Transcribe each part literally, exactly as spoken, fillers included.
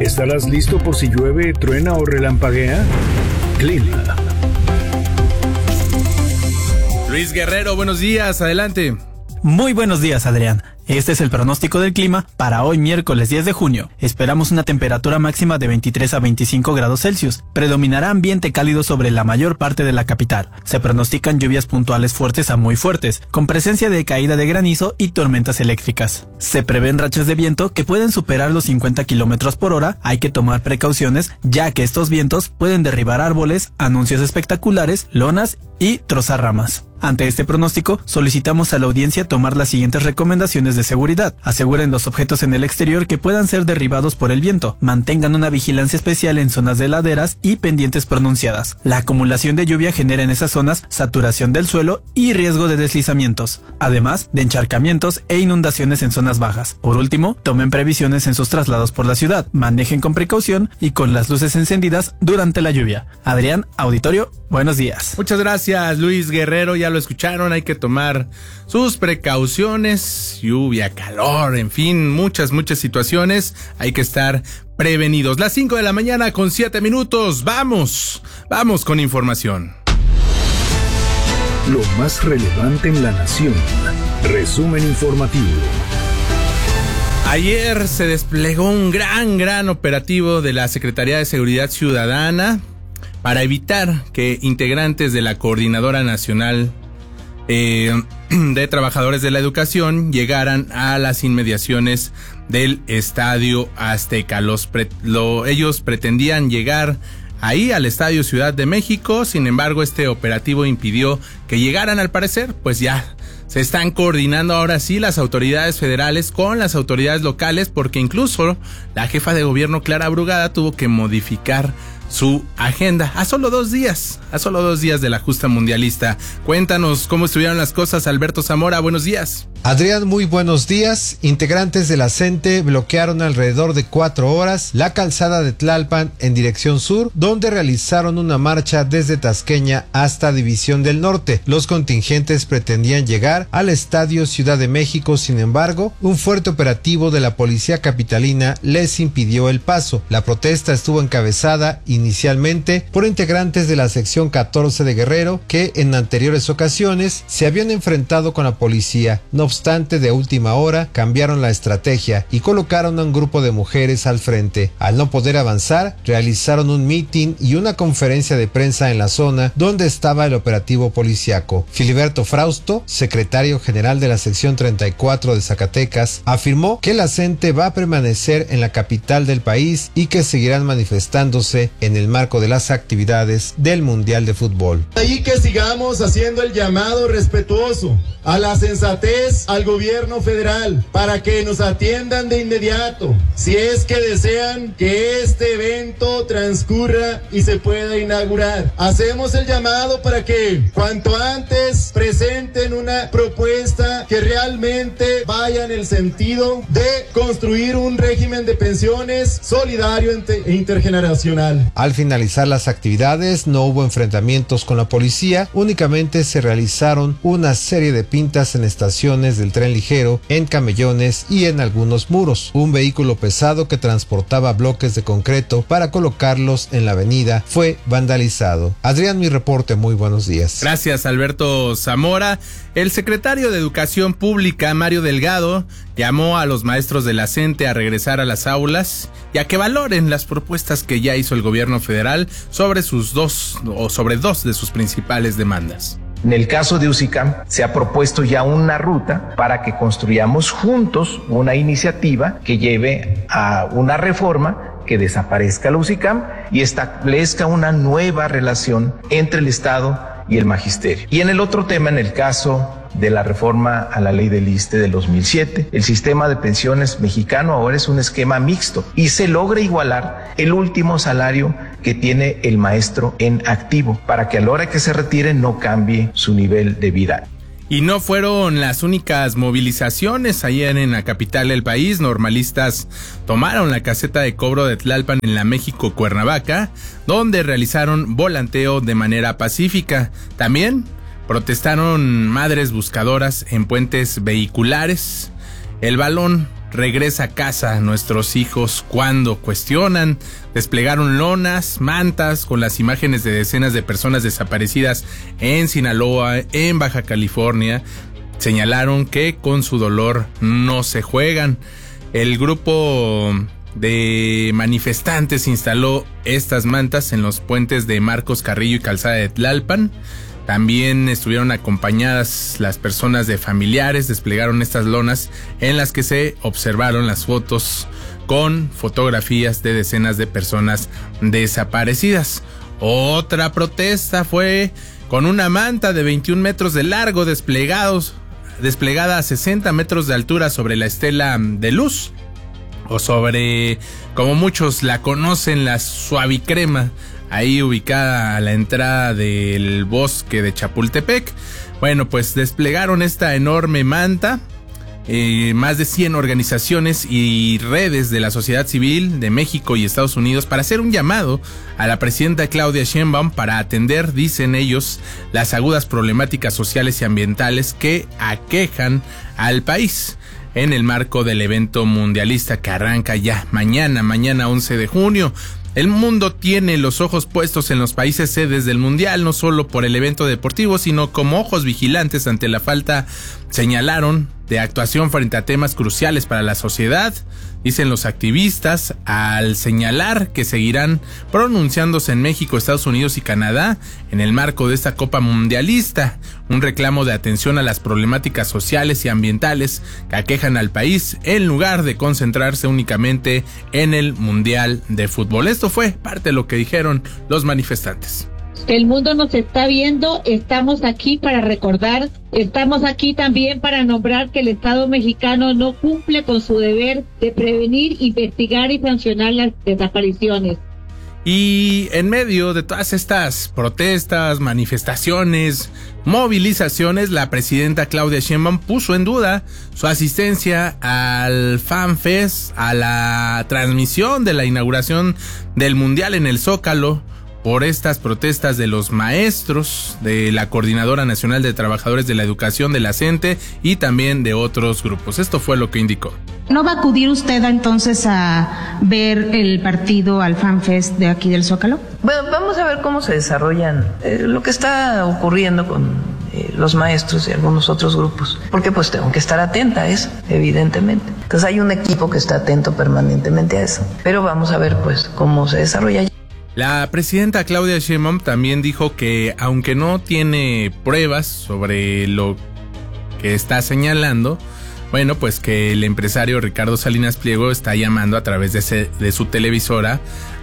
¿Estarás listo por si llueve, truena o relampaguea? Clima. Luis Guerrero, buenos días, adelante. Muy buenos días, Adrián. Este es el pronóstico del clima para hoy miércoles diez de junio. Esperamos una temperatura máxima de veintitrés a veinticinco grados Celsius. Predominará ambiente cálido sobre la mayor parte de la capital. Se pronostican lluvias puntuales fuertes a muy fuertes, con presencia de caída de granizo y tormentas eléctricas. Se prevén rachas de viento que pueden superar los cincuenta kilómetros por hora. Hay que tomar precauciones, ya que estos vientos pueden derribar árboles, anuncios espectaculares, lonas y trozar ramas. Ante este pronóstico, solicitamos a la audiencia tomar las siguientes recomendaciones de seguridad. Aseguren los objetos en el exterior que puedan ser derribados por el viento. Mantengan una vigilancia especial en zonas de laderas y pendientes pronunciadas. La acumulación de lluvia genera en esas zonas saturación del suelo y riesgo de deslizamientos, además de encharcamientos e inundaciones en zonas bajas. Por último, tomen previsiones en sus traslados por la ciudad. Manejen con precaución y con las luces encendidas durante la lluvia. Adrián, auditorio, buenos días. Muchas gracias, Luis Guerrero. Ya lo escucharon, hay que tomar sus precauciones. Lluvia, calor, en fin, muchas, muchas situaciones. Hay que estar prevenidos. Las cinco de la mañana con siete minutos. Vamos, vamos con información. Lo más relevante en la nación. Resumen informativo. Ayer se desplegó un gran, gran operativo de la Secretaría de Seguridad Ciudadana para evitar que integrantes de la Coordinadora Nacional eh, de Trabajadores de la Educación llegaran a las inmediaciones del Estadio Azteca. Los pre- lo, ellos pretendían llegar ahí al Estadio Ciudad de México, sin embargo este operativo impidió que llegaran. Al parecer, pues ya se están coordinando ahora sí las autoridades federales con las autoridades locales, porque incluso la jefa de gobierno Clara Brugada tuvo que modificar su agenda a solo dos días, a solo dos días de la justa mundialista. Cuéntanos cómo estuvieron las cosas, Alberto Zamora, buenos días. Adrián, muy buenos días. Integrantes de la CENTE bloquearon alrededor de cuatro horas la calzada de Tlalpan en dirección sur, donde realizaron una marcha desde Tasqueña hasta División del Norte. Los contingentes pretendían llegar al Estadio Ciudad de México, sin embargo, un fuerte operativo de la policía capitalina les impidió el paso. La protesta estuvo encabezada inicialmente por integrantes de la sección catorce de Guerrero, que en anteriores ocasiones se habían enfrentado con la policía. No obstante, de última hora cambiaron la estrategia y colocaron a un grupo de mujeres al frente. Al no poder avanzar, realizaron un mitin y una conferencia de prensa en la zona donde estaba el operativo policiaco. Filiberto Frausto, secretario general de la sección treinta y cuatro de Zacatecas, afirmó que la CENTE va a permanecer en la capital del país y que seguirán manifestándose en el marco de las actividades del Mundial de Fútbol. Ahí que sigamos haciendo el llamado respetuoso a la sensatez al gobierno federal para que nos atiendan de inmediato si es que desean que este evento transcurra y se pueda inaugurar. Hacemos el llamado para que cuanto antes presenten una propuesta que realmente vaya en el sentido de construir un régimen de pensiones solidario e intergeneracional. Al finalizar las actividades no hubo enfrentamientos con la policía, únicamente se realizaron una serie de pintas en estaciones del tren ligero, en camellones y en algunos muros. Un vehículo pesado que transportaba bloques de concreto para colocarlos en la avenida fue vandalizado. Adrián, mi reporte, muy buenos días. Gracias, Alberto Zamora. El secretario de Educación Pública, Mario Delgado, llamó a los maestros de la CENTE a regresar a las aulas y a que valoren las propuestas que ya hizo el gobierno federal sobre sus dos o sobre dos de sus principales demandas. En el caso de UCICAM se ha propuesto ya una ruta para que construyamos juntos una iniciativa que lleve a una reforma que desaparezca la UCICAM y establezca una nueva relación entre el Estado y el magisterio. Y en el otro tema, en el caso de la reforma a la ley del ISSSTE del dos mil siete, el sistema de pensiones mexicano ahora es un esquema mixto y se logra igualar el último salario que tiene el maestro en activo para que a la hora que se retire no cambie su nivel de vida. Y no fueron las únicas movilizaciones. Ayer en la capital del país, normalistas tomaron la caseta de cobro de Tlalpan en la México Cuernavaca, donde realizaron volanteo de manera pacífica. También protestaron madres buscadoras en puentes vehiculares. El balón regresa a casa nuestros hijos cuando cuestionan. Desplegaron lonas, mantas con las imágenes de decenas de personas desaparecidas en Sinaloa, en Baja California. Señalaron que con su dolor no se juegan. El grupo de manifestantes instaló estas mantas en los puentes de Marcos Carrillo y Calzada de Tlalpan. También estuvieron acompañadas las personas de familiares, desplegaron estas lonas en las que se observaron las fotos con fotografías de decenas de personas desaparecidas. Otra protesta fue con una manta de veintiún metros de largo desplegados, desplegada a sesenta metros de altura sobre la estela de luz, o sobre, como muchos la conocen, la Suavicrema, ahí ubicada a la entrada del bosque de Chapultepec. Bueno, pues desplegaron esta enorme manta. Eh, más de cien organizaciones y redes de la sociedad civil de México y Estados Unidos para hacer un llamado a la presidenta Claudia Sheinbaum para atender, dicen ellos, las agudas problemáticas sociales y ambientales que aquejan al país en el marco del evento mundialista que arranca ya mañana, mañana once de junio. El mundo tiene los ojos puestos en los países sedes del Mundial, no solo por el evento deportivo, sino como ojos vigilantes ante la falta, señalaron, de actuación frente a temas cruciales para la sociedad, dicen los activistas, al señalar que seguirán pronunciándose en México, Estados Unidos y Canadá en el marco de esta Copa Mundialista, un reclamo de atención a las problemáticas sociales y ambientales que aquejan al país en lugar de concentrarse únicamente en el Mundial de Fútbol. Esto fue parte de lo que dijeron los manifestantes. El mundo nos está viendo, estamos aquí para recordar, estamos aquí también para nombrar que el Estado mexicano no cumple con su deber de prevenir, investigar y sancionar las desapariciones. Y en medio de todas estas protestas, manifestaciones, movilizaciones, la presidenta Claudia Sheinbaum puso en duda su asistencia al FanFest, a la transmisión de la inauguración del Mundial en el Zócalo, por estas protestas de los maestros, de la Coordinadora Nacional de Trabajadores de la Educación de la CENTE y también de otros grupos. Esto fue lo que indicó. ¿No va a acudir usted entonces a ver el partido al FanFest de aquí del Zócalo? Bueno, vamos a ver cómo se desarrollan eh, lo que está ocurriendo con eh, los maestros y algunos otros grupos, porque pues tengo que estar atenta a eso, evidentemente. Entonces hay un equipo que está atento permanentemente a eso, pero vamos a ver pues cómo se desarrolla. La presidenta Claudia Sheinbaum también dijo que aunque no tiene pruebas sobre lo que está señalando, bueno, pues que el empresario Ricardo Salinas Pliego está llamando a través de, ese, de su televisora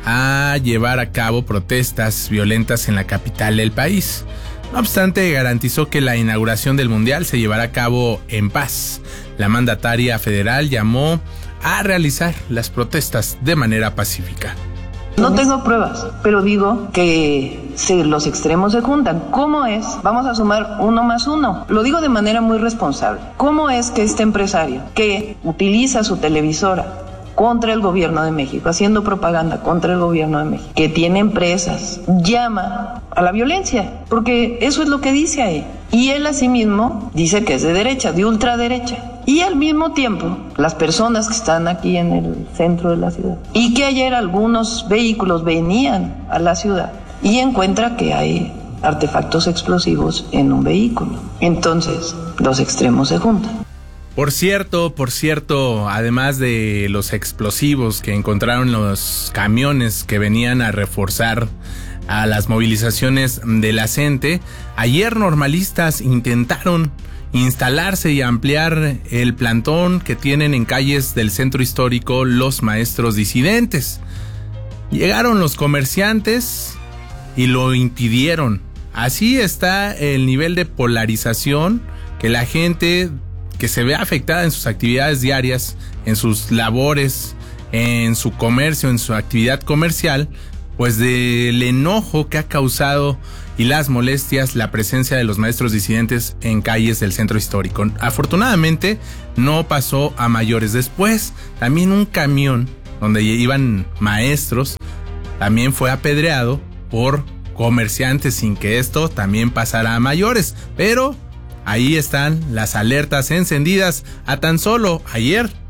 a llevar a cabo protestas violentas en la capital del país. No obstante, garantizó que la inauguración del Mundial se llevará a cabo en paz. La mandataria federal llamó a realizar las protestas de manera pacífica. No tengo pruebas, pero digo que si los extremos se juntan, ¿cómo es? Vamos a sumar uno más uno. Lo digo de manera muy responsable. ¿Cómo es que este empresario que utiliza su televisora contra el gobierno de México, haciendo propaganda contra el gobierno de México, que tiene empresas, llama a la violencia? Porque eso es lo que dice ahí. Y él asimismo dice que es de derecha, de ultraderecha. Y al mismo tiempo, las personas que están aquí en el centro de la ciudad, y que ayer algunos vehículos venían a la ciudad, y encuentra que hay artefactos explosivos en un vehículo. Entonces, los extremos se juntan. Por cierto, por cierto, además de los explosivos que encontraron los camiones que venían a reforzar a las movilizaciones de la CENTE, ayer normalistas intentaron instalarse y ampliar el plantón que tienen en calles del centro histórico los maestros disidentes. Llegaron los comerciantes y lo impidieron. Así está el nivel de polarización, que la gente que se ve afectada en sus actividades diarias, en sus labores, en su comercio, en su actividad comercial, pues del enojo que ha causado y las molestias la presencia de los maestros disidentes en calles del centro histórico. Afortunadamente no pasó a mayores. Después también un camión donde iban maestros también fue apedreado por comerciantes, sin que esto también pasara a mayores. Pero ahí están las alertas encendidas a tan solo ayer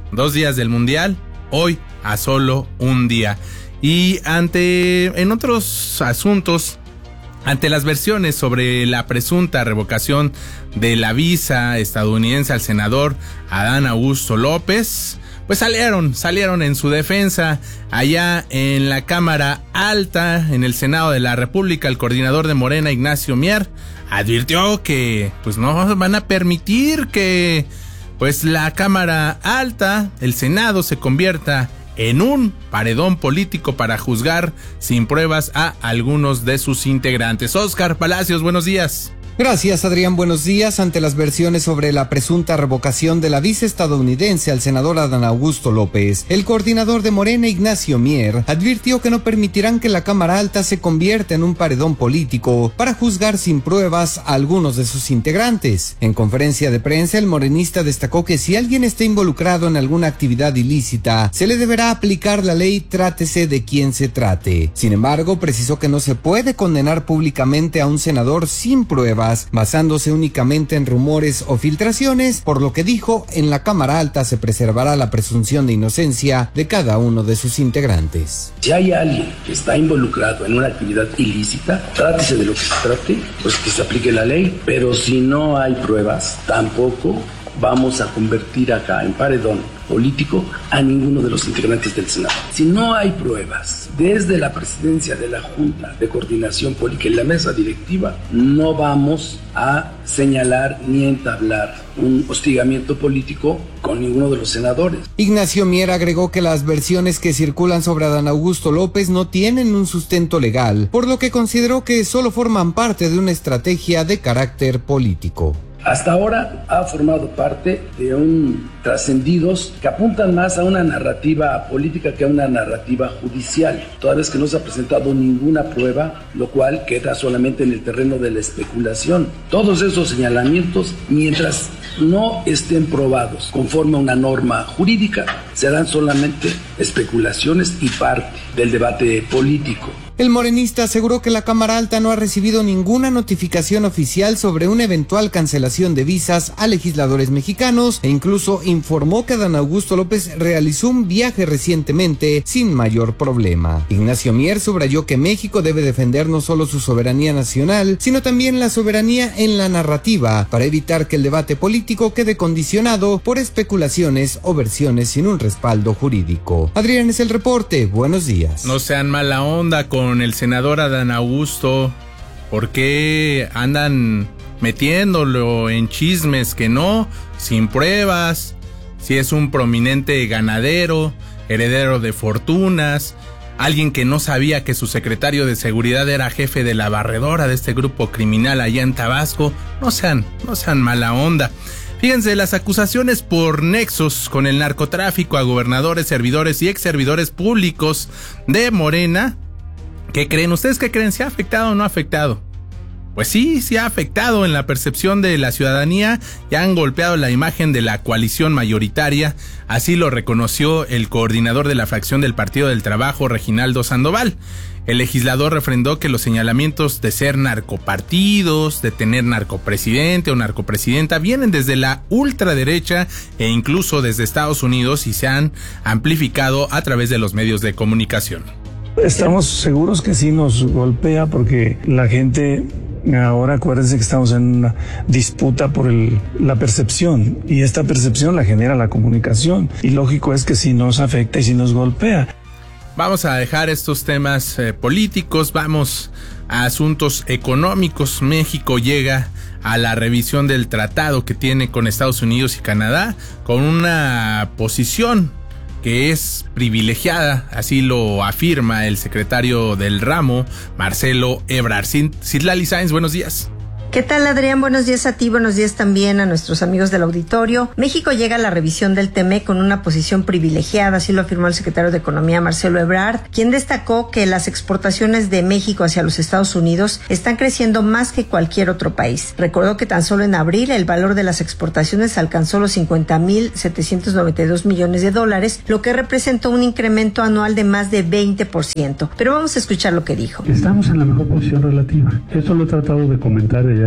dos días del Mundial, hoy a solo un día. Y ante, en otros asuntos, ante las versiones sobre la presunta revocación de la visa estadounidense al senador Adán Augusto López, pues salieron, salieron en su defensa allá en la Cámara Alta, en el Senado de la República. El coordinador de Morena, Ignacio Mier, advirtió que pues no van a permitir que pues la Cámara Alta, el Senado, se convierta en un paredón político para juzgar sin pruebas a algunos de sus integrantes. Óscar Palacios, buenos días. Gracias, Adrián. Buenos días. Ante las versiones sobre la presunta revocación de la visa estadounidense al senador Adán Augusto López, el coordinador de Morena, Ignacio Mier, advirtió que no permitirán que la Cámara Alta se convierta en un paredón político para juzgar sin pruebas a algunos de sus integrantes. En conferencia de prensa, el morenista destacó que si alguien está involucrado en alguna actividad ilícita, se le deberá aplicar la ley, trátese de quien se trate. Sin embargo, precisó que no se puede condenar públicamente a un senador sin pruebas, basándose únicamente en rumores o filtraciones, por lo que dijo, en la Cámara Alta se preservará la presunción de inocencia de cada uno de sus integrantes. Si hay alguien que está involucrado en una actividad ilícita, trátese de lo que se trate, pues que se aplique la ley, pero si no hay pruebas, tampoco vamos a convertir acá en paredón político a ninguno de los integrantes del Senado. Si no hay pruebas desde la presidencia de la Junta de Coordinación Política y la mesa directiva, no vamos a señalar ni entablar un hostigamiento político con ninguno de los senadores. Ignacio Mier agregó que las versiones que circulan sobre Adán Augusto López no tienen un sustento legal, por lo que consideró que solo forman parte de una estrategia de carácter político. Hasta ahora ha formado parte de un trascendidos que apuntan más a una narrativa política que a una narrativa judicial, toda vez que no se ha presentado ninguna prueba, lo cual queda solamente en el terreno de la especulación. Todos esos señalamientos, mientras no estén probados conforme a una norma jurídica, serán solamente especulaciones y parte del debate político. El morenista aseguró que la Cámara Alta no ha recibido ninguna notificación oficial sobre una eventual cancelación de visas a legisladores mexicanos e incluso informó que Adán Augusto López realizó un viaje recientemente sin mayor problema. Ignacio Mier subrayó que México debe defender no solo su soberanía nacional, sino también la soberanía en la narrativa, para evitar que el debate político quede condicionado por especulaciones o versiones sin un respaldo jurídico. Adrián, es el reporte. Buenos días. No sean mala onda con Con el senador Adán Augusto. ¿Por qué andan metiéndolo en chismes que no, sin pruebas? Si es un prominente ganadero, heredero de fortunas, alguien que no sabía que su secretario de seguridad era jefe de la barredora de este grupo criminal allá en Tabasco. No sean, no sean mala onda. Fíjense, las acusaciones por nexos con el narcotráfico a gobernadores, servidores y ex servidores públicos de Morena. ¿Qué creen? ¿Ustedes qué creen? ¿Se ha afectado o no ha afectado? Pues sí, sí ha afectado en la percepción de la ciudadanía y han golpeado la imagen de la coalición mayoritaria. Así lo reconoció el coordinador de la fracción del Partido del Trabajo, Reginaldo Sandoval. El legislador refrendó que los señalamientos de ser narcopartidos, de tener narcopresidente o narcopresidenta, vienen desde la ultraderecha e incluso desde Estados Unidos y se han amplificado a través de los medios de comunicación. Estamos seguros que sí nos golpea porque la gente, ahora acuérdense que estamos en una disputa por el, la percepción, y esta percepción la genera la comunicación, y lógico es que sí nos afecta y sí nos golpea. Vamos a dejar estos temas eh, políticos, vamos a asuntos económicos. México llega a la revisión del tratado que tiene con Estados Unidos y Canadá con una posición que es privilegiada, así lo afirma el secretario del ramo, Marcelo Ebrard. Citlali Sáenz, buenos días. ¿Qué tal, Adrián? Buenos días a ti, buenos días también a nuestros amigos del auditorio. México llega a la revisión del T M E con una posición privilegiada, así lo afirmó el secretario de Economía, Marcelo Ebrard, quien destacó que las exportaciones de México hacia los Estados Unidos están creciendo más que cualquier otro país. Recordó que tan solo en abril el valor de las exportaciones alcanzó los cincuenta mil setecientos noventa y dos millones de dólares, lo que representó un incremento anual de más de veinte por ciento. Pero vamos a escuchar lo que dijo. Estamos en la mejor posición relativa. Esto lo he tratado de comentar ya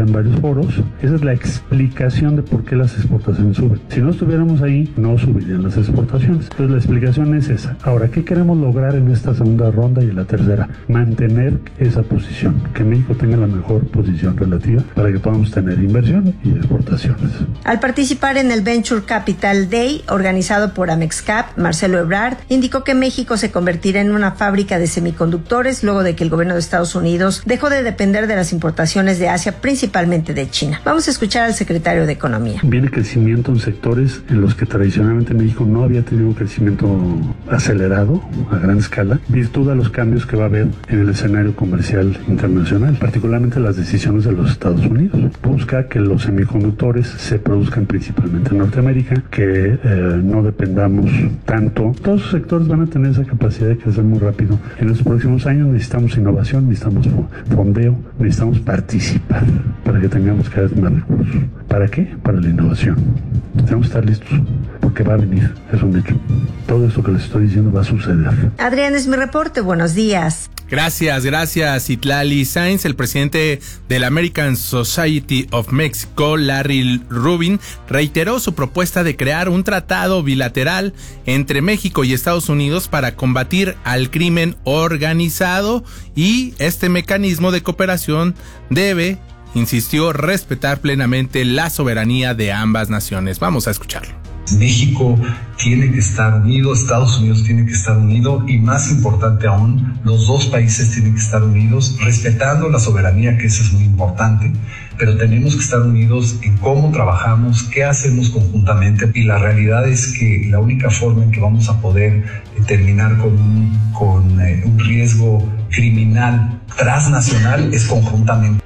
en varios foros. Esa es la explicación de por qué las exportaciones suben. Si no estuviéramos ahí, no subirían las exportaciones. Entonces la explicación es esa. Ahora, ¿qué queremos lograr en esta segunda ronda y en la tercera? Mantener esa posición, que México tenga la mejor posición relativa para que podamos tener inversión y exportaciones. Al participar en el Venture Capital Day, organizado por Amexcap, Marcelo Ebrard indicó que México se convertirá en una fábrica de semiconductores luego de que el gobierno de Estados Unidos dejó de depender de las importaciones de Asia, principalmente de China. Vamos a escuchar al secretario de Economía. Viene crecimiento en sectores en los que tradicionalmente México no había tenido un crecimiento acelerado a gran escala, virtud a los cambios que va a haber en el escenario comercial internacional, particularmente las decisiones de los Estados Unidos. Busca que los semiconductores se produzcan principalmente en Norteamérica, que eh, no dependamos tanto. Todos los sectores van a tener esa capacidad de crecer muy rápido. En los próximos años necesitamos innovación, necesitamos fondeo, necesitamos participar para que tengamos cada vez más recursos. ¿Para qué? Para la innovación. Tenemos que estar listos, porque va a venir, es un hecho. Todo esto que les estoy diciendo va a suceder. Adrián, es mi reporte, buenos días. Gracias, gracias, Citlali Sainz. El presidente de la American Society of Mexico, Larry Rubin, reiteró su propuesta de crear un tratado bilateral entre México y Estados Unidos para combatir al crimen organizado, y este mecanismo de cooperación debe, insistió, respetar plenamente la soberanía de ambas naciones. Vamos a escucharlo. México tiene que estar unido, Estados Unidos tiene que estar unido, y más importante aún, los dos países tienen que estar unidos, respetando la soberanía, que eso es muy importante, pero tenemos que estar unidos en cómo trabajamos, qué hacemos conjuntamente, y la realidad es que la única forma en que vamos a poder eh, terminar con, un, con eh, un riesgo criminal transnacional es conjuntamente.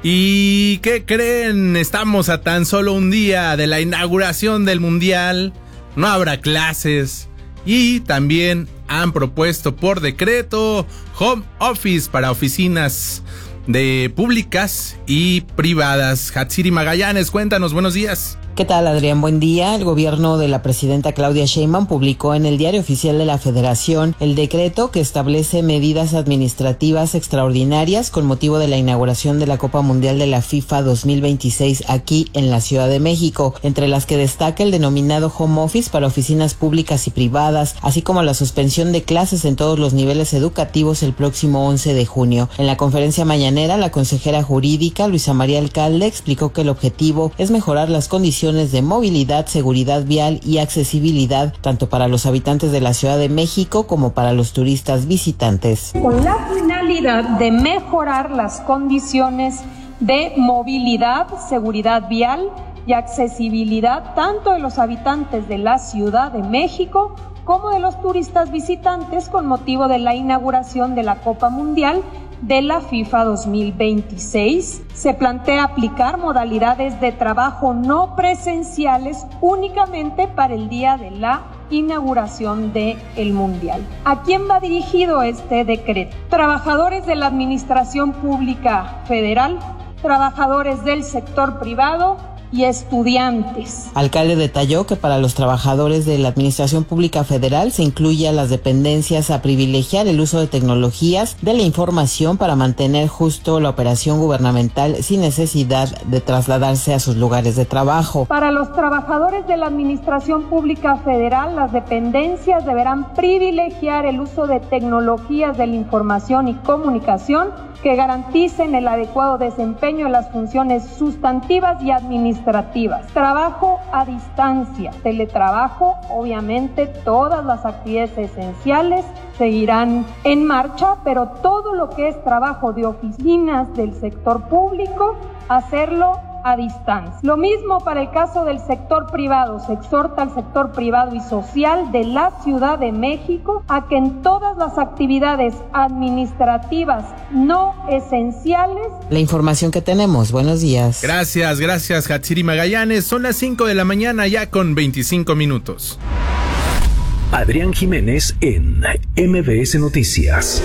¿Y qué creen? Estamos a tan solo un día de la inauguración del Mundial, no habrá clases, y también han propuesto por decreto home office para oficinas de públicas y privadas. Hatsiri Magallanes, cuéntanos, buenos días. ¿Qué tal, Adrián? Buen día. El gobierno de la presidenta Claudia Sheinbaum publicó en el Diario Oficial de la Federación el decreto que establece medidas administrativas extraordinarias con motivo de la inauguración de la Copa Mundial de la FIFA dos mil veintiséis aquí en la Ciudad de México, entre las que destaca el denominado home office para oficinas públicas y privadas, así como la suspensión de clases en todos los niveles educativos el próximo once de junio. En la conferencia mañanera, la consejera jurídica Luisa María Alcalde explicó que el objetivo es mejorar las condiciones de movilidad, seguridad vial y accesibilidad tanto para los habitantes de la Ciudad de México como para los turistas visitantes. Con la finalidad de mejorar las condiciones de movilidad, seguridad vial y accesibilidad tanto de los habitantes de la Ciudad de México como de los turistas visitantes con motivo de la inauguración de la Copa Mundial de la FIFA dos mil veintiséis, se plantea aplicar modalidades de trabajo no presenciales únicamente para el día de la inauguración del Mundial. ¿A quién va dirigido este decreto? Trabajadores de la Administración Pública Federal, trabajadores del sector privado y estudiantes. Alcalde detalló que para los trabajadores de la Administración Pública Federal se incluye a las dependencias a privilegiar el uso de tecnologías de la información para mantener justo la operación gubernamental sin necesidad de trasladarse a sus lugares de trabajo. Para los trabajadores de la Administración Pública Federal, las dependencias deberán privilegiar el uso de tecnologías de la información y comunicación que garanticen el adecuado desempeño de las funciones sustantivas y administrativas. Trabajo a distancia, teletrabajo, obviamente todas las actividades esenciales seguirán en marcha, pero todo lo que es trabajo de oficinas del sector público, hacerlo a distancia. Lo mismo para el caso del sector privado. Se exhorta al sector privado y social de la Ciudad de México a que en todas las actividades administrativas no esenciales. La información que tenemos. Buenos días. Gracias, gracias, Hatsiri Magallanes. Son las cinco de la mañana ya con veinticinco minutos. Adrián Jiménez en M B S Noticias.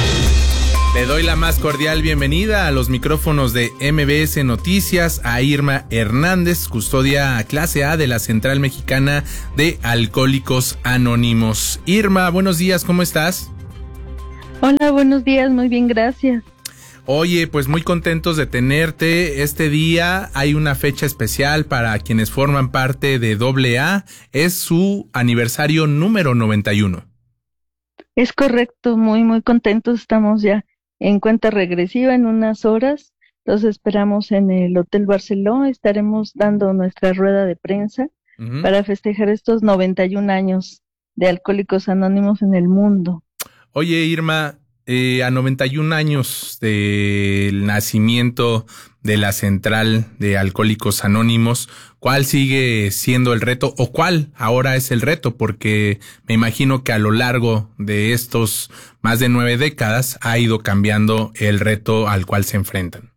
Le doy la más cordial bienvenida a los micrófonos de M B S Noticias a Irma Hernández, custodia clase A de la Central Mexicana de Alcohólicos Anónimos. Irma, buenos días, ¿cómo estás? Hola, buenos días, muy bien, gracias. Oye, pues muy contentos de tenerte. Este día hay una fecha especial para quienes forman parte de doble A. Es su aniversario número noventa y uno. Es correcto, muy, muy contentos. Estamos ya en cuenta regresiva en unas horas. Los esperamos en el Hotel Barceló. Estaremos dando nuestra rueda de prensa uh-huh. para festejar estos noventa y un años de Alcohólicos Anónimos en el mundo. Oye, Irma, eh, a noventa y un años del nacimiento de la central de Alcohólicos Anónimos, ¿cuál sigue siendo el reto o cuál ahora es el reto? Porque me imagino que a lo largo de estos más de nueve décadas ha ido cambiando el reto al cual se enfrentan.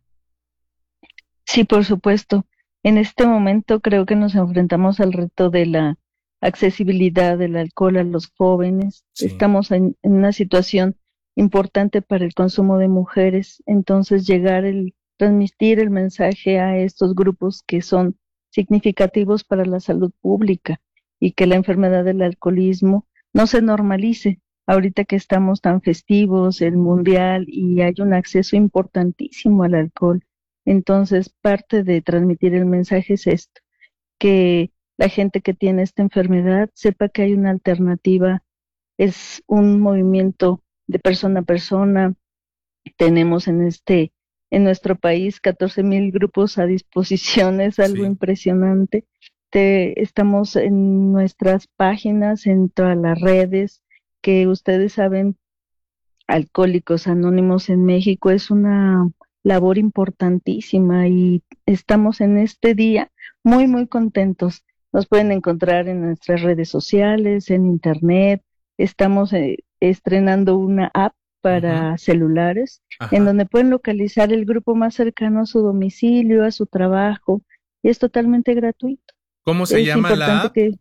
Sí, por supuesto. En este momento creo que nos enfrentamos al reto de la accesibilidad del alcohol a los jóvenes. Sí. Estamos en, en una situación importante para el consumo de mujeres, entonces llegar el transmitir el mensaje a estos grupos que son significativos para la salud pública y que la enfermedad del alcoholismo no se normalice. Ahorita que estamos tan festivos, el mundial, y hay un acceso importantísimo al alcohol. Entonces, parte de transmitir el mensaje es esto, que la gente que tiene esta enfermedad sepa que hay una alternativa. Es un movimiento de persona a persona. Tenemos en este En nuestro país, catorce mil grupos a disposición, es algo sí. impresionante. Te, estamos en nuestras páginas, en todas las redes, que ustedes saben, Alcohólicos Anónimos en México es una labor importantísima y estamos en este día muy, muy contentos. Nos pueden encontrar en nuestras redes sociales, en internet. Estamos eh, estrenando una app para uh-huh. celulares, Ajá. en donde pueden localizar el grupo más cercano a su domicilio, a su trabajo, y es totalmente gratuito. ¿Cómo se es llama la app? Que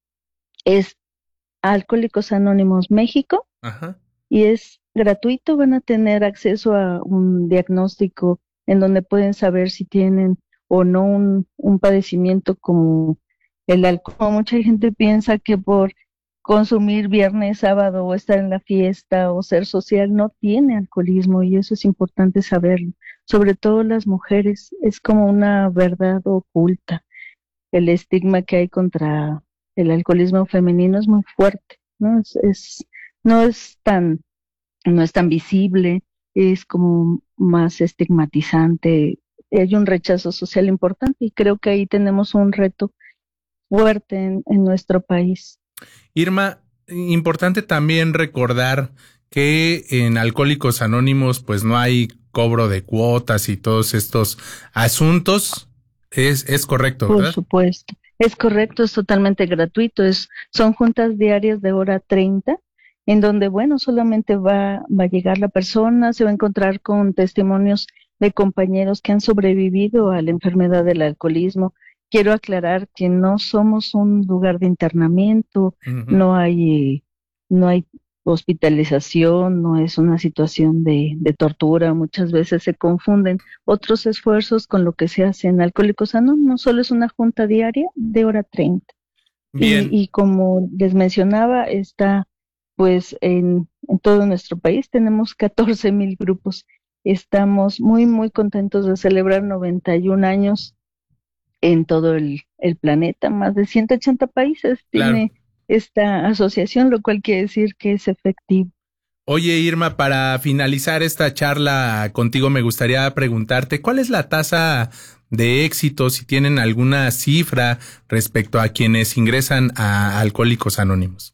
es Alcohólicos Anónimos México, Ajá. y es gratuito. Van a tener acceso a un diagnóstico en donde pueden saber si tienen o no un, un padecimiento como el alcohol. Mucha gente piensa que por consumir viernes, sábado o estar en la fiesta o ser social no tiene alcoholismo, y eso es importante saberlo. Sobre todo las mujeres, es como una verdad oculta. El estigma que hay contra el alcoholismo femenino es muy fuerte, ¿no? Es, es, no es tan, no es tan visible, es como más estigmatizante. Hay un rechazo social importante y creo que ahí tenemos un reto fuerte en, en nuestro país. Irma, importante también recordar que en Alcohólicos Anónimos pues no hay cobro de cuotas y todos estos asuntos. Es, es correcto, ¿verdad? Por supuesto, es correcto, es totalmente gratuito. Es, son juntas diarias de hora treinta, en donde, bueno, solamente va, va a llegar la persona, se va a encontrar con testimonios de compañeros que han sobrevivido a la enfermedad del alcoholismo. Quiero aclarar que no somos un lugar de internamiento, uh-huh. no hay no hay hospitalización, no es una situación de, de tortura. Muchas veces se confunden otros esfuerzos con lo que se hace en Alcohólicos Anónimos. Solo es una junta diaria de hora treinta. Bien. Y, y como les mencionaba, está pues en, en todo nuestro país, tenemos catorce mil grupos. Estamos muy, muy contentos de celebrar noventa y un años en todo el, el planeta. Más de ciento ochenta países claro. tiene esta asociación, lo cual quiere decir que es efectivo. Oye, Irma, para finalizar esta charla contigo me gustaría preguntarte, ¿cuál es la tasa de éxito, si tienen alguna cifra respecto a quienes ingresan a Alcohólicos Anónimos?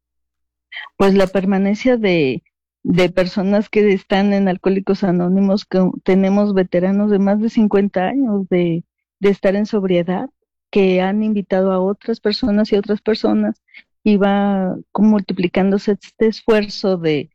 Pues la permanencia de, de personas que están en Alcohólicos Anónimos, que tenemos veteranos de más de cincuenta años de de estar en sobriedad, que han invitado a otras personas y otras personas, y va multiplicándose este esfuerzo de,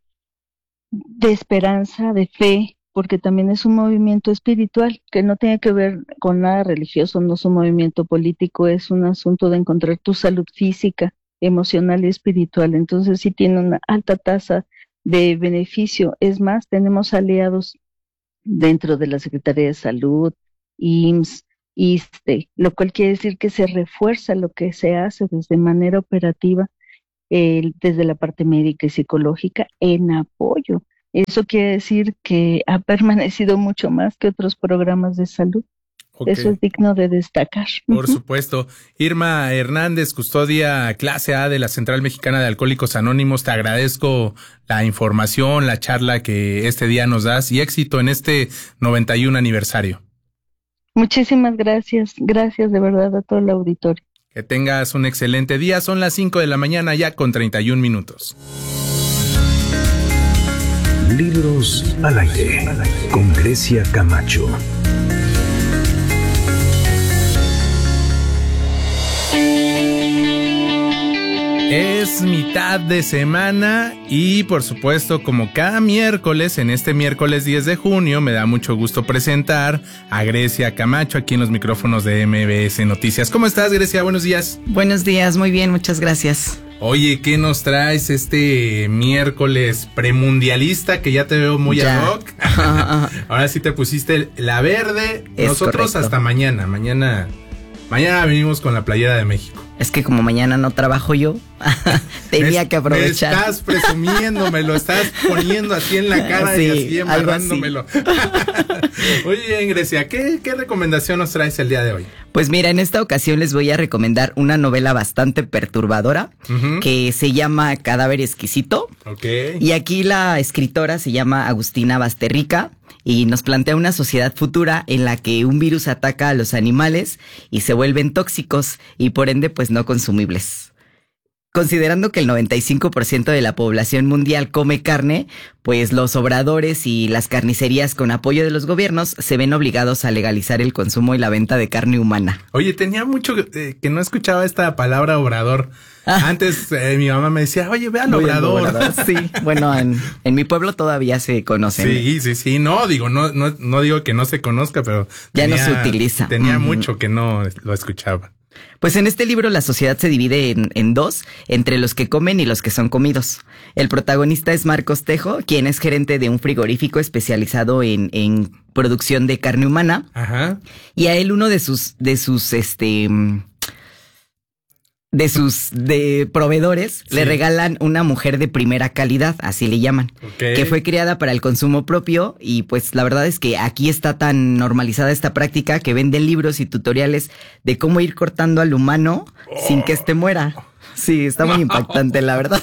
de esperanza, de fe, porque también es un movimiento espiritual que no tiene que ver con nada religioso, no es un movimiento político, es un asunto de encontrar tu salud física, emocional y espiritual. Entonces sí tiene una alta tasa de beneficio. Es más, tenemos aliados dentro de la Secretaría de Salud, I M S S, ISSSTE, lo cual quiere decir que se refuerza lo que se hace desde manera operativa, eh, desde la parte médica y psicológica, en apoyo Eso quiere decir que ha permanecido mucho más que otros programas de salud. Okay. Eso es digno de destacar. Por supuesto. Irma Hernández, custodia clase A de la Central Mexicana de Alcohólicos Anónimos, te agradezco la información, la charla que este día nos das y éxito en este noventa y un aniversario. Muchísimas gracias. Gracias de verdad a todo el auditorio. Que tengas un excelente día. Son las cinco de la mañana ya con treinta y un minutos. Libros al aire con Grecia Camacho. Es mitad de semana y por supuesto como cada miércoles, en este miércoles diez de junio, me da mucho gusto presentar a Grecia Camacho aquí en los micrófonos de M B S Noticias. ¿Cómo estás, Grecia? Buenos días. Buenos días, muy bien, muchas gracias. Oye, ¿qué nos traes este miércoles premundialista que ya te veo muy ad hoc? Ahora sí te pusiste la verde. Es Nosotros correcto. Hasta mañana, mañana, mañana venimos con la playera de México. Es que como mañana no trabajo yo, tenía me, que aprovechar. Me estás presumiendo, me lo estás poniendo así en la cara sí, y así embarrándomelo. Oye, Grecia, ¿qué, ¿qué recomendación nos traes el día de hoy? Pues mira, en esta ocasión les voy a recomendar una novela bastante perturbadora uh-huh. que se llama Cadáver Exquisito. Okay. Y aquí la escritora se llama Agustina Basterrica. Y nos plantea una sociedad futura en la que un virus ataca a los animales y se vuelven tóxicos y por ende pues no consumibles. Considerando que el noventa y cinco por ciento de la población mundial come carne, pues los obradores y las carnicerías con apoyo de los gobiernos se ven obligados a legalizar el consumo y la venta de carne humana. Oye, tenía mucho eh, que no escuchaba esta palabra obrador. Ah. Antes eh, mi mamá me decía, oye, ve al obrador. obrador. Sí, bueno, en, en mi pueblo todavía se conocen. Sí, sí, sí, no, digo, no, no, no digo que no se conozca, pero ya tenía, no se utiliza. Tenía uh-huh. mucho que no lo escuchaba. Pues en este libro la sociedad se divide en, en dos, entre los que comen y los que son comidos. El protagonista es Marcos Tejo, quien es gerente de un frigorífico especializado en, en producción de carne humana. Ajá. Y a él uno de sus, de sus, este... de sus de proveedores sí. le regalan una mujer de primera calidad, así le llaman, okay. que fue criada para el consumo propio y pues la verdad es que aquí está tan normalizada esta práctica que venden libros y tutoriales de cómo ir cortando al humano oh. sin que éste muera. Sí, está muy impactante, la verdad.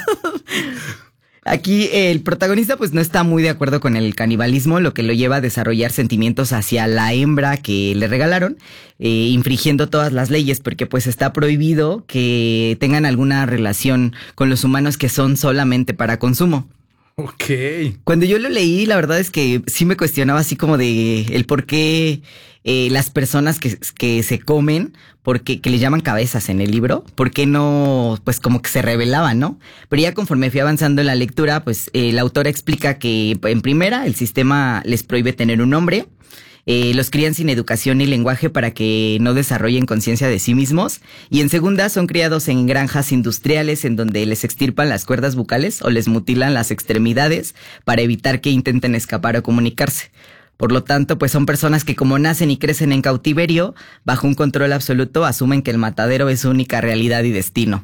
Aquí el protagonista pues no está muy de acuerdo con el canibalismo, lo que lo lleva a desarrollar sentimientos hacia la hembra que le regalaron, eh, infringiendo todas las leyes, porque pues está prohibido que tengan alguna relación con los humanos que son solamente para consumo. Ok. Cuando yo lo leí, la verdad es que sí me cuestionaba así como de el por qué eh, las personas que, que se comen, porque que le llaman cabezas en el libro, por qué no, pues como que se rebelaban, ¿no? Pero ya conforme fui avanzando en la lectura, pues eh, la autora explica que en primera el sistema les prohíbe tener un nombre. Eh, los crían sin educación ni lenguaje para que no desarrollen conciencia de sí mismos. Y en segunda, son criados en granjas industriales en donde les extirpan las cuerdas bucales o les mutilan las extremidades para evitar que intenten escapar o comunicarse. Por lo tanto, pues son personas que como nacen y crecen en cautiverio, bajo un control absoluto, asumen que el matadero es su única realidad y destino.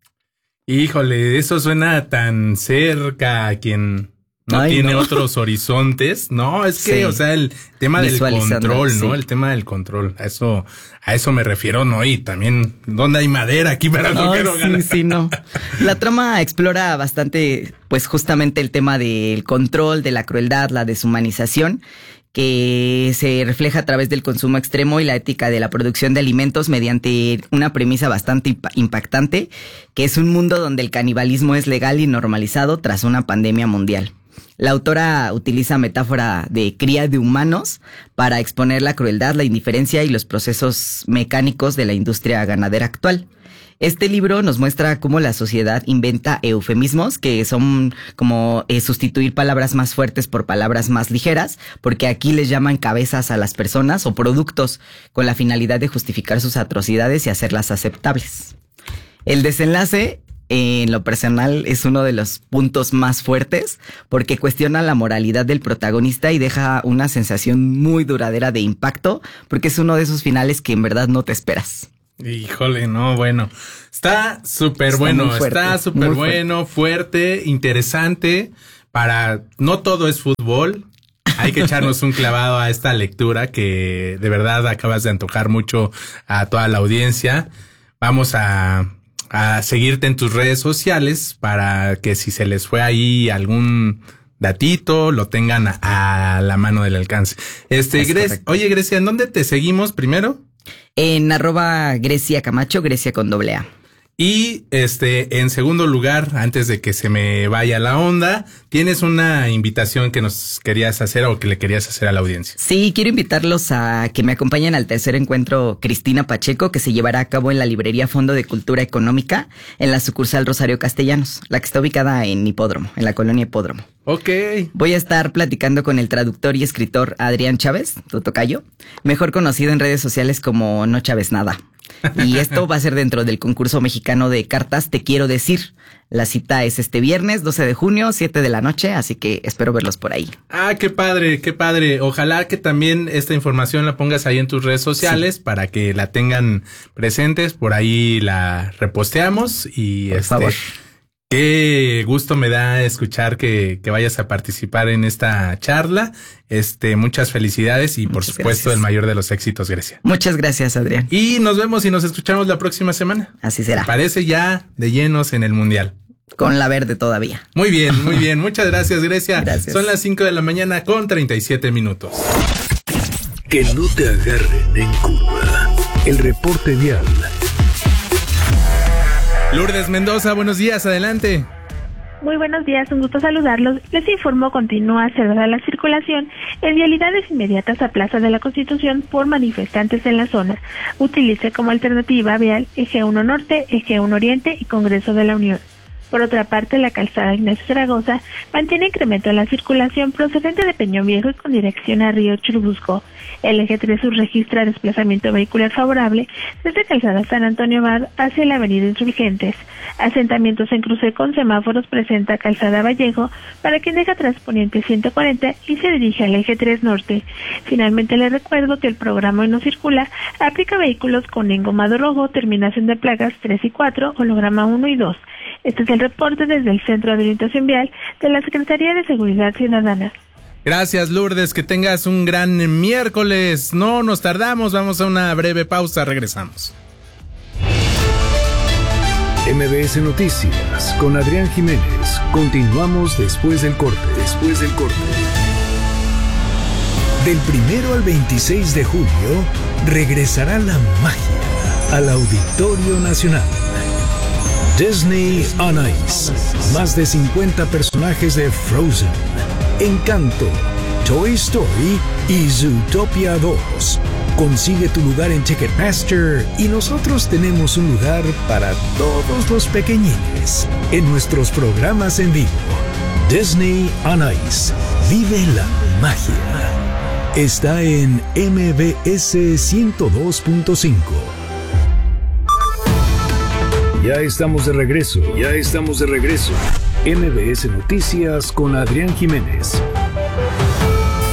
Híjole, eso suena tan cerca a quien... No Ay, tiene no. otros horizontes, no, es que, sí. o sea, el tema del control, ¿no? Sí. El tema del control, a eso, a eso me refiero, ¿no? Y también, ¿dónde hay madera aquí para no quiero sí, ganar? Sí, no. La trama explora bastante, pues justamente el tema del control, de la crueldad, la deshumanización, que se refleja a través del consumo extremo y la ética de la producción de alimentos mediante una premisa bastante imp- impactante, que es un mundo donde el canibalismo es legal y normalizado tras una pandemia mundial. La autora utiliza metáfora de cría de humanos para exponer la crueldad, la indiferencia y los procesos mecánicos de la industria ganadera actual. Este libro nos muestra cómo la sociedad inventa eufemismos, que son como eh, sustituir palabras más fuertes por palabras más ligeras, porque aquí les llaman cabezas a las personas o productos con la finalidad de justificar sus atrocidades y hacerlas aceptables. El desenlace, en lo personal, es uno de los puntos más fuertes porque cuestiona la moralidad del protagonista y deja una sensación muy duradera de impacto porque es uno de esos finales que en verdad no te esperas. Híjole, no, bueno, está súper bueno, está súper bueno, fuerte, interesante. para, no todo es fútbol. Hay que echarnos un clavado a esta lectura que de verdad acabas de antojar mucho a toda la audiencia. Vamos a, a seguirte en tus redes sociales para que si se les fue ahí algún datito, lo tengan a, a la mano del alcance. Este, Gre- Oye, Grecia, ¿en dónde te seguimos primero? En arroba Grecia Camacho, Grecia con doble A. Y este, en segundo lugar, antes de que se me vaya la onda, tienes una invitación que nos querías hacer o que le querías hacer a la audiencia. Sí, quiero invitarlos a que me acompañen al tercer encuentro Cristina Pacheco, que se llevará a cabo en la librería Fondo de Cultura Económica, en la sucursal Rosario Castellanos, la que está ubicada en Hipódromo, en la colonia Hipódromo. Ok. Voy a estar platicando con el traductor y escritor Adrián Chávez, tu tocayo, mejor conocido en redes sociales como No Chávez Nada. Y esto va a ser dentro del concurso mexicano de cartas Te Quiero Decir. La cita es este viernes, doce de junio, siete de la noche, así que espero verlos por ahí. Ah, qué padre, qué padre. Ojalá que también esta información la pongas ahí en tus redes sociales, sí, para que la tengan presentes. Por ahí la reposteamos y por este... favor. Qué gusto me da escuchar que, que vayas a participar en esta charla. Este, muchas felicidades y muchas por supuesto gracias. El mayor de los éxitos, Grecia. Muchas gracias, Adrián. Y nos vemos y nos escuchamos la próxima semana. Así será. Parece ya de llenos en el Mundial. Con la verde todavía. Muy bien, muy bien. Muchas gracias, Grecia. Gracias. Son las cinco de la mañana con treinta y siete minutos. Que no te agarren en curva. El reporte vial. Lourdes Mendoza, buenos días, adelante. Muy buenos días, un gusto saludarlos. Les informo, continúa cerrada la circulación en vialidades inmediatas a Plaza de la Constitución por manifestantes en la zona. Utilice como alternativa vial Eje uno Norte, Eje uno Oriente y Congreso de la Unión. Por otra parte, la calzada Ignacio Zaragoza mantiene incremento en la circulación procedente de Peñón Viejo y con dirección a Río Churubusco. El eje tres Sur registra desplazamiento vehicular favorable desde calzada San Antonio Abad hacia la avenida Insurgentes. Asentamientos en cruce con semáforos presenta calzada Vallejo para quien deja atrás poniente ciento cuarenta y se dirige al eje tres Norte. Finalmente les recuerdo que el programa Hoy No Circula aplica vehículos con engomado rojo, terminación de placas tres y cuatro, holograma uno y dos. Este es el reporte desde el Centro de Orientación Vial de la Secretaría de Seguridad Ciudadana. Gracias, Lourdes, que tengas un gran miércoles. No nos tardamos, vamos a una breve pausa, regresamos. M B S Noticias con Adrián Jiménez. Continuamos después del corte. Después del corte. Del primero al veintiséis de julio regresará la magia al Auditorio Nacional. Disney on Ice. Más de cincuenta personajes de Frozen, Encanto, Toy Story y Zootopia dos. Consigue tu lugar en Ticketmaster y nosotros tenemos un lugar para todos los pequeñines en nuestros programas en vivo. Disney on Ice. Vive la magia. Está en M B S ciento dos punto cinco. Ya estamos de regreso, ya estamos de regreso. M B S Noticias con Adrián Jiménez.